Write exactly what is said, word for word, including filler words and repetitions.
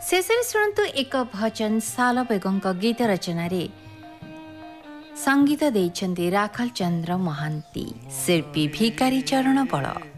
शेष शुणु एक भजन साल बेगों गीत रचन संगीत देइछन्ति राखल चंद्र महांती शिल्पी भिकारी चरण बड़।